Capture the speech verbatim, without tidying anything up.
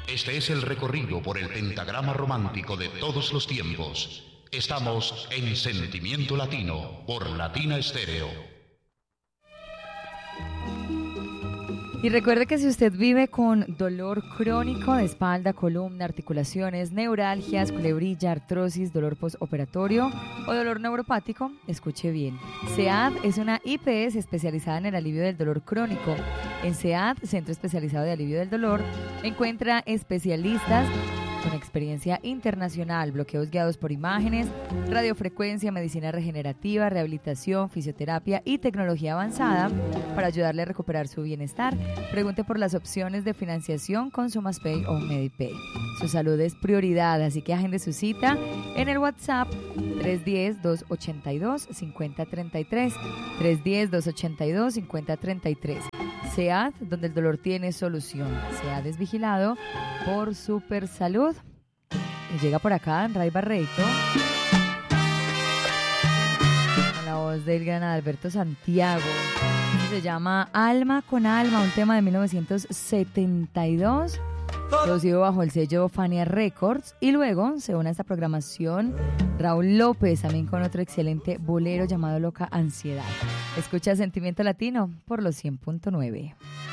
Este es el recorrido por el pentagrama romántico de todos los tiempos. Estamos en Sentimiento Latino por Latina Estéreo. Y recuerde que si usted vive con dolor crónico de espalda, columna, articulaciones, neuralgias, culebrilla, artrosis, dolor postoperatorio o dolor neuropático, escuche bien. SEAD es una I P S especializada en el alivio del dolor crónico. En SEAD, Centro Especializado de Alivio del Dolor, encuentra especialistas con experiencia internacional, bloqueos guiados por imágenes, radiofrecuencia, medicina regenerativa, rehabilitación, fisioterapia y tecnología avanzada para ayudarle a recuperar su bienestar. Pregunte por las opciones de financiación con SomasPay o MediPay. Su salud es prioridad, así que agende su cita en el WhatsApp tres uno cero, dos ocho dos, cinco cero tres tres, tres uno cero, dos ocho dos, cinco cero tres tres. SEAD, donde el dolor tiene solución. SEAD es vigilado por Supersalud. Y llega por acá Ray Barreto, con la voz del gran Alberto Santiago. Se llama Alma con Alma, un tema de mil novecientos setenta y dos, producido bajo el sello Fania Records. Y luego se une a esta programación Raúl López, también con otro excelente bolero llamado Loca Ansiedad. Escucha Sentimiento Latino por los cien punto nueve.